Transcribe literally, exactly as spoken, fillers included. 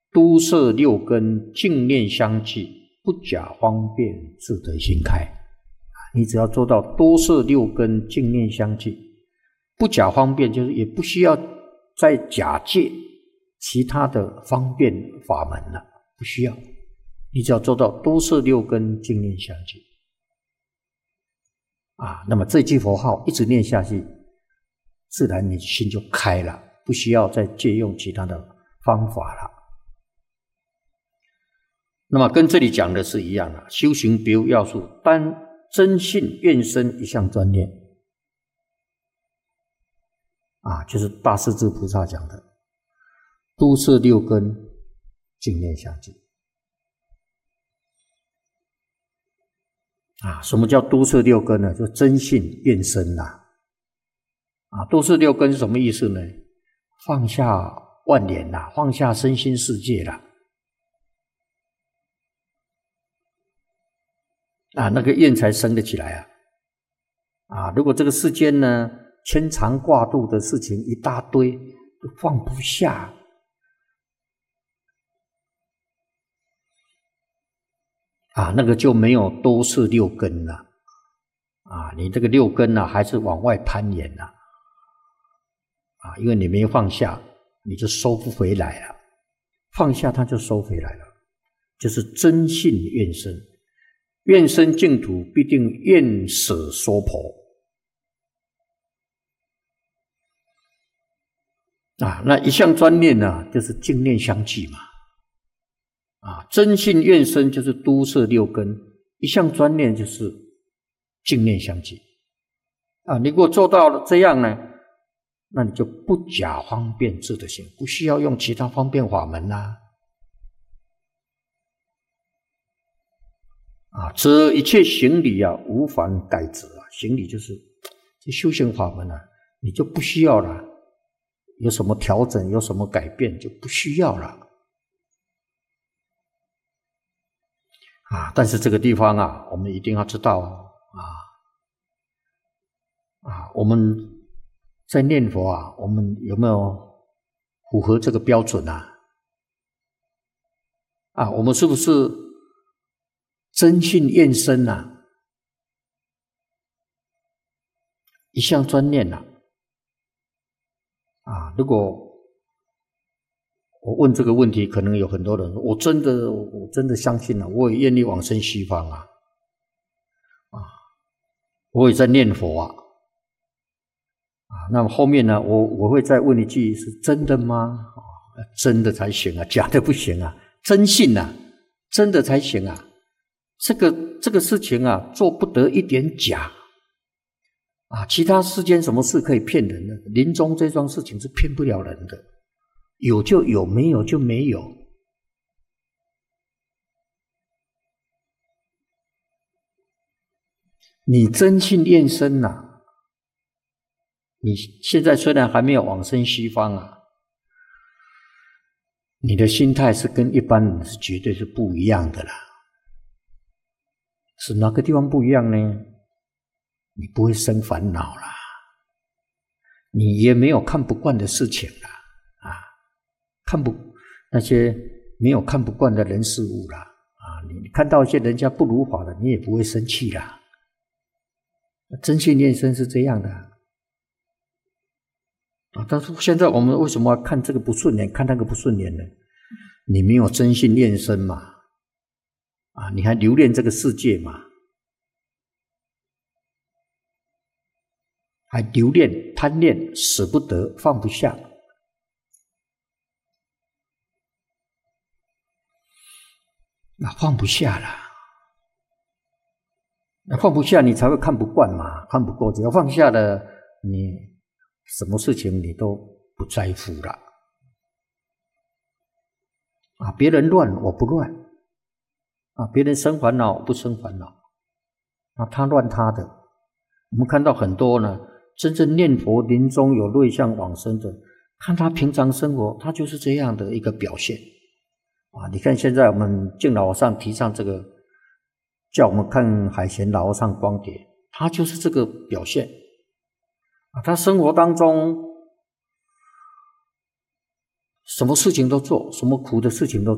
都摄六根，净念相继，不假方便，自得心开。你只要做到都摄六根，净念相继，不假方便，就是也不需要再假借其他的方便法门了，不需要。你只要做到都摄六根，净念相继啊，那么这句佛号一直念下去，自然你心就开了，不需要再借用其他的方法了。那么跟这里讲的是一样的，修行别无要素，单真信愿生一向专念啊，就是大势至菩萨讲的都摄六根，净念相继啊。什么叫都摄六根呢？就真信愿生啦啊。都摄六根是什么意思呢？放下万念啦，放下身心世界啦啊，那个愿才生得起来啊！啊，如果这个世间呢，牵肠挂肚的事情一大堆，放不下啊，那个就没有都摄六根了啊！你这个六根啊，还是往外攀岩了啊，因为你没有放下，你就收不回来了。放下它就收回来了，就是真信愿生。愿生净土，必定愿舍娑婆啊！那一向专念呢、啊，就是净念相继嘛。啊，真信愿生就是都摄六根，一向专念就是净念相继啊！你如果做到了这样呢，那你就不假方便自得行，不需要用其他方便法门啦、啊。啊，则一切行理啊，无妨改之啊。行理就是这修行法门啊，你就不需要了，有什么调整，有什么改变，就不需要了啊。但是这个地方啊，我们一定要知道啊啊，我们在念佛啊，我们有没有符合这个标准啊？啊，我们是不是真信愿生啊，一向专念啊。啊，如果我问这个问题，可能有很多人说，我真的我真的相信了、啊，我也愿意往生西方啊，啊，我也在念佛啊，啊，那么后面呢，我我会再问一句，是真的吗？啊，真的才行啊，假的不行啊，真信啊，真的才行啊。这个这个事情啊，做不得一点假啊！其他世间什么事可以骗人的？临终这桩事情是骗不了人的，有就有，没有就没有。你真信愿生啊，你现在虽然还没有往生西方啊，你的心态是跟一般人是绝对是不一样的啦。是哪个地方不一样呢？你不会生烦恼啦，你也没有看不惯的事情啦，啊，看不那些没有看不惯的人事物啦，啊，你看到一些人家不如法的，你也不会生气啦。真信愿生是这样的啊，但是现在我们为什么要看这个不顺眼，看那个不顺眼呢？你没有真信愿生嘛。啊，你还留恋这个世界嘛？还留恋、贪恋，舍不得、放不下。那放不下了，那放不下，你才会看不惯嘛，看不过。只要放下了，你什么事情你都不在乎了。啊，别人乱，我不乱。啊，别人生烦恼，不生烦恼，啊，他乱他的。我们看到很多呢，真正念佛临终有瑞相往生的，看他平常生活，他就是这样的一个表现。啊，你看现在我们敬老和尚提倡这个，叫我们看海贤老和尚光碟，他就是这个表现。啊，他生活当中什么事情都做，什么苦的事情都